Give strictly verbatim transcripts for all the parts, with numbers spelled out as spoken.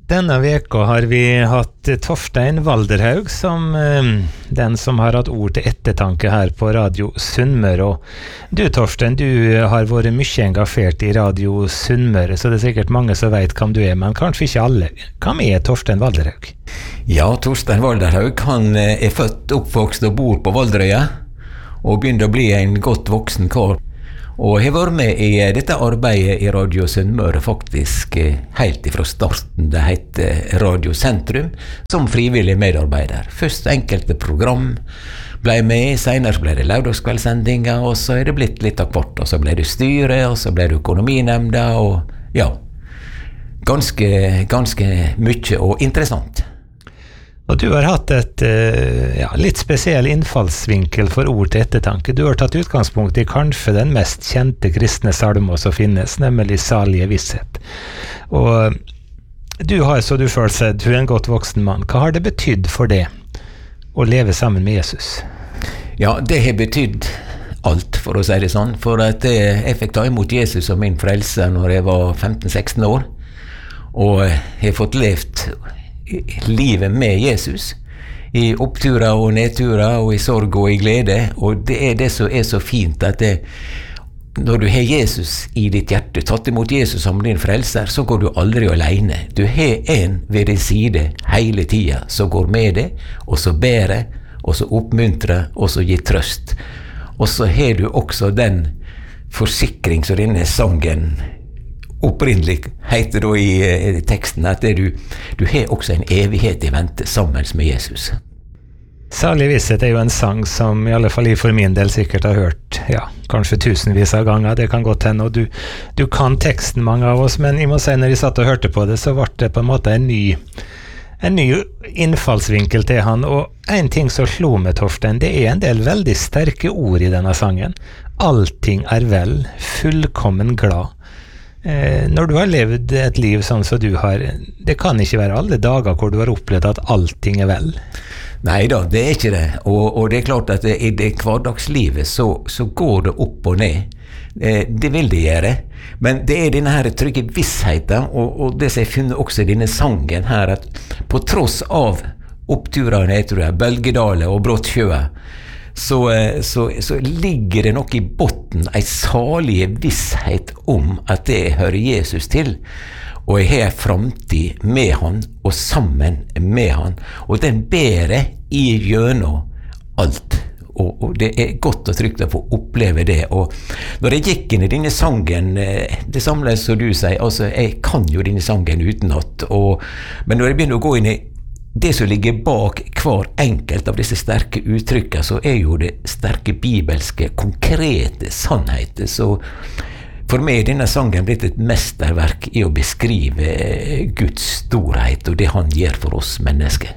Denne veka har vi hatt Torstein Valderhaug som eh, den som har hatt ord til ettertanke her på Radio Sunnmøre. Og du Torstein, du har vært mye engasjert i Radio Sunnmøre, så det er sikkert mange som vet hvem du er, men kanskje ikke alle. Hvem er Torstein Valderhaug? Ja, Torstein Valderhaug, han er født, oppvokst og bor på Valderøya, og begynner å bli en godt voksen kar. Og jeg har vært med i dette arbeidet i Radio Sunnmøre faktisk helt ifra starten. Det heter Radio Sentrum, som frivillig medarbeider. Først enkelte program ble med, senere ble det lørdagskveldsendinger, og så er det blitt litt av hvert. Og så ble det styre, og så ble det økonominemnda, og ja, ganske, ganske mye og interessant. Og du har hatt et ja, litt spesiell innfallsvinkel for ord til ettertanke. Du har tatt utgangspunkt i kanskje den mest kjente kristne salmen som finnes, nemlig Salige visshet. Og du har, så du selv sett, du er en godt voksen mann. Hva har det betydd for det å leve sammen med Jesus? Ja, det har betydd alt, for å si det sånn. For at jeg fikk ta imot Jesus som min frelse når jeg var femten seksten år, og jeg har fått levt livet med Jesus i oppturer og nedturer og i sorg og i glede, og det er det som er så fint at det, når du har Jesus i ditt hjerte, tatt imot Jesus som din frelser, så går du aldri alene. Du har en ved din side hele tida som går med deg, og så bærer, og så oppmuntrer, og så gir trøst. Og så har du også den forsikring som denne sangen opprinnelig heter det i eh, teksten, at det du, du har også en evighet i vente sammen med Jesus. Salig visshet er jo en sang som i alle fall jeg for min del sikkert har hørt, ja, kanskje tusenvis av ganger, det kan godt hende, og du, du kan teksten mange av oss, men jeg må si når jeg satt og hørte på det, så ble det på en måte en ny, en ny innfallsvinkel til han, og en ting som slo med Torstein, det er en del veldig sterke ord i denne sangen. Allting er vel, fullkommen glad. Eh, når du har levd et liv sånn som du har, det kan ikke være alle dager hvor du har opplevd at allting er vel. Neida, det er ikke det. Og, og det er klart at det, i det hverdagslivet så, så går det opp og ned. Eh, det vil det gjøre. Men det er denne her trygge vissheten, og, og det som jeg finner også i denne sangen her, at på tross av oppturer og nedturer, bølgedaler og brottsjøer, Så, så, så ligger det nok i botten en salig visshet om at det hører Jesus til, og jeg har en framtid med han og sammen med han, og den bærer i gjennom alt, og, og det er godt og trygt å få oppleve det. Og når jeg gikk inn i denne sangen, det samme som du sier, altså jeg kan jo denne sangen utenat, og, men når jeg begynner å gå inn i det som ligger bak hver enkelt av disse sterke uttrykkene, så er jo det sterke bibelske, konkrete sannheter. Så for meg er denne sangen blitt et mesterverk i å beskrive Guds storhet og det han gjør for oss mennesker.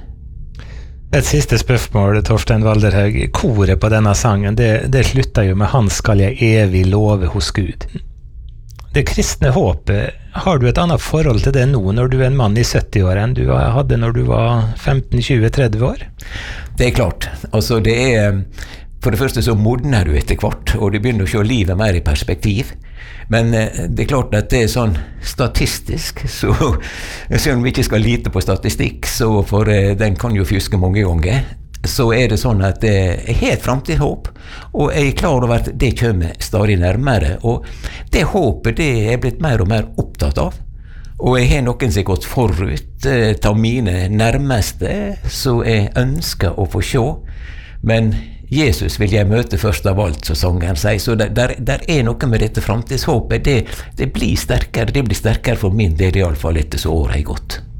Et siste spørsmål, Torstein Valderhaug. Koret på denne sangen, det, det slutter jo med «Han skal jeg evig love hos Gud». Det kristne håpet, har du et annet forhold til det nå når du er en mann i sytti-år enn du hadde når du var femten, tjue, tretti år? Det er klart. Altså det er, for det første så modner du etter hvert, og du begynner å se livet mer i perspektiv. Men det er klart at det er sånn statistisk, så selv om vi ikke skal lite på statistikk, så for den kan jo fjuske mange ganger, så er det sånn at jeg har et fremtidshåp, og jeg er klar over at det kommer stadig nærmere, og det håpet det er jeg blitt mer og mer opptatt av, og jeg har noen som har gått forut til mine nærmeste, så jeg ønsker å få se, men Jesus vil jeg møte først av alt, så sangeren sier, så der, der, der er noe med dette fremtidshåpet, det, det blir sterkere, det blir sterkere for min del i alle fall etter så år har jeg gått.